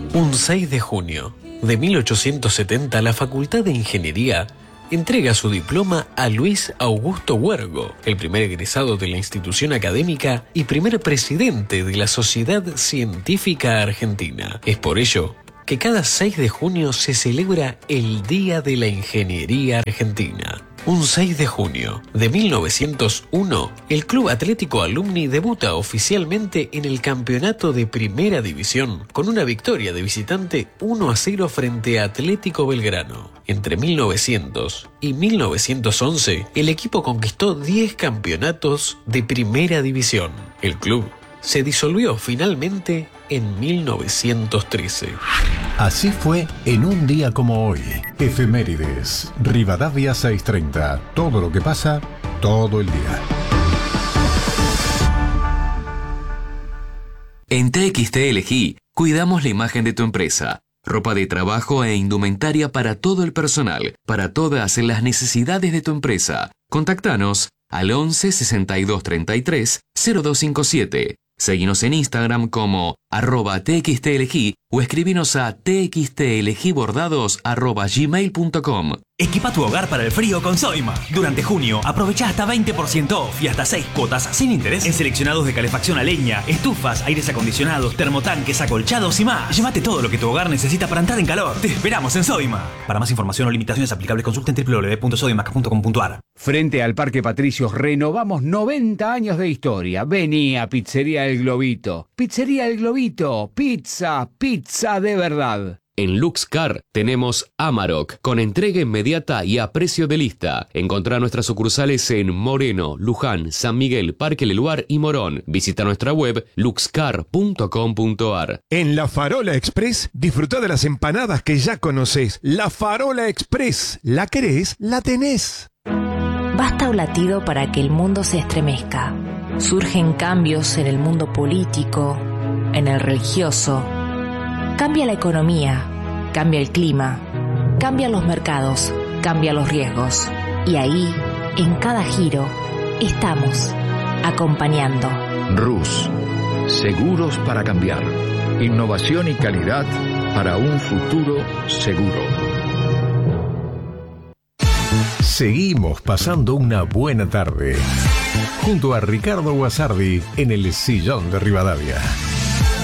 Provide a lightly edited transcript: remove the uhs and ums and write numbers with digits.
Un 6 de junio de 1870, la Facultad de Ingeniería entrega su diploma a Luis Augusto Huergo, el primer egresado de la institución académica y primer presidente de la Sociedad Científica Argentina. Es por ello que cada 6 de junio se celebra el Día de la Ingeniería Argentina. Un 6 de junio de 1901, el Club Atlético Alumni debuta oficialmente en el campeonato de Primera División con una victoria de visitante 1-0 frente a Atlético Belgrano. Entre 1900 y 1911, el equipo conquistó 10 campeonatos de Primera División. El club se disolvió finalmente en 1913. Así fue en un día como hoy. Efemérides. Rivadavia 630. Todo lo que pasa, todo el día. En TXT Elegí, cuidamos la imagen de tu empresa. Ropa de trabajo e indumentaria para todo el personal, para todas las necesidades de tu empresa. Contactanos al 11 62 33 0257. Seguinos en Instagram como @txtelegí o escribinos a txtelegibordados@gmail.com. Equipa tu hogar para el frío con Soima. Durante junio, aprovecha hasta 20% off y hasta 6 cuotas sin interés en seleccionados de calefacción a leña, estufas, aires acondicionados, termotanques, acolchados y más. Llévate todo lo que tu hogar necesita para entrar en calor. Te esperamos en Soima. Para más información o limitaciones aplicables, consulten www.soima.com.ar. Frente al Parque Patricios renovamos 90 años de historia. Vení a Pizzería El Globito. Pizzería El Globito. Pizza de verdad. En Luxcar tenemos Amarok, con entrega inmediata y a precio de lista. Encontrá nuestras sucursales en Moreno, Luján, San Miguel, Parque Leluar y Morón. Visita nuestra web luxcar.com.ar. En La Farola Express, disfrutá de las empanadas que ya conocés. La Farola Express. ¿La querés? La tenés. Basta un latido para que el mundo se estremezca. Surgen cambios en el mundo político, en el religioso. Cambia la economía, cambia el clima, cambian los mercados, cambian los riesgos. Y ahí, en cada giro, estamos acompañando. RUS, seguros para cambiar. Innovación y calidad para un futuro seguro. Seguimos pasando una buena tarde junto a Ricardo Guasardi en el Sillón de Rivadavia.